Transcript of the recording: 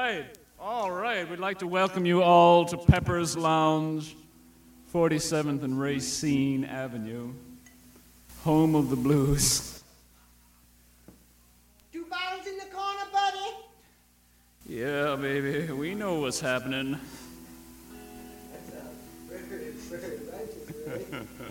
All right. We'd like to welcome you all to Pepper's Lounge, 47th and Racine Avenue, home of the blues. 2 bottles in the corner, buddy. Yeah, baby. We know what's happening. That's very, very righteous, right?